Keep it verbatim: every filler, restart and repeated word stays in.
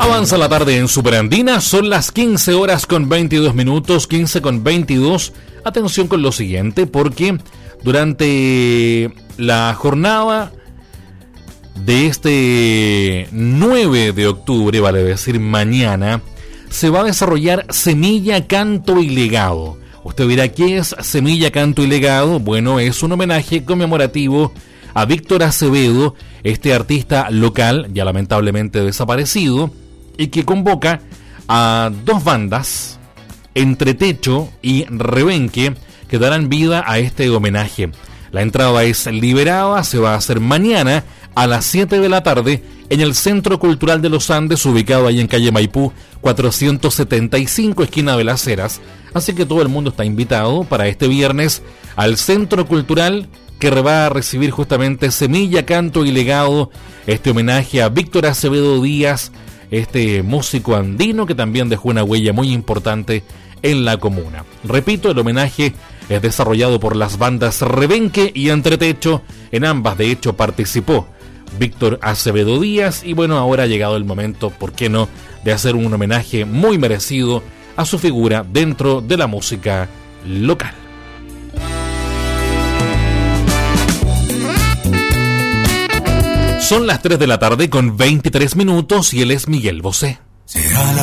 Avanza la tarde en Superandina, son las quince horas con veintidós minutos, quince con veintidós. Atención con lo siguiente, porque durante la jornada de este nueve de octubre, vale decir mañana, se va a desarrollar Semilla, Canto y Legado. Usted dirá, ¿qué es Semilla, Canto y Legado? Bueno, es un homenaje conmemorativo a Víctor Acevedo, este artista local, ya lamentablemente desaparecido, y que convoca a dos bandas, Entretecho y Rebenque, que darán vida a este homenaje. La entrada es liberada, se va a hacer mañana a las siete de la tarde en el Centro Cultural de los Andes, ubicado ahí en calle Maipú cuatrocientos setenta y cinco, esquina de Las Heras. Así que todo el mundo está invitado para este viernes al Centro Cultural, que va a recibir justamente Semilla, Canto y Legado, este homenaje a Víctor Acevedo Díaz, este músico andino que también dejó una huella muy importante en la comuna. Repito, el homenaje es desarrollado por las bandas Rebenque y Entretecho. En ambas, de hecho, participó Víctor Acevedo Díaz, y bueno, ahora ha llegado el momento, ¿por qué no?, de hacer un homenaje muy merecido a su figura dentro de la música local. Son las tres de la tarde con veintitrés minutos y él es Miguel Bosé. Será la